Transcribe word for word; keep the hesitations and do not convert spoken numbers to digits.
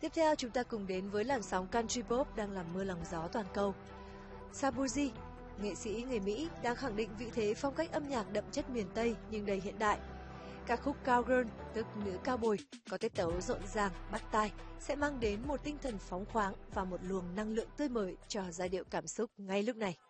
Tiếp theo chúng ta cùng đến với làn sóng country pop đang làm mưa lòng gió toàn cầu. Shabuzi, nghệ sĩ người Mỹ đang khẳng định vị thế phong cách âm nhạc đậm chất miền Tây nhưng đầy hiện đại. Ca khúc Cowgirl, tức nữ cao bồi, có tiết tấu rộn ràng, bắt tai, sẽ mang đến một tinh thần phóng khoáng và một luồng năng lượng tươi mới cho giai điệu cảm xúc ngay lúc này.